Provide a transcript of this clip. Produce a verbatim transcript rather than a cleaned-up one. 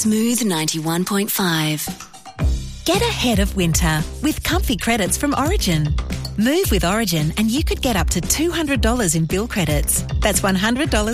Smooth ninety-one point five. Get ahead of winter with comfy credits from Origin. Move with Origin and you could get up to two hundred dollars in bill credits. That's one hundred dollars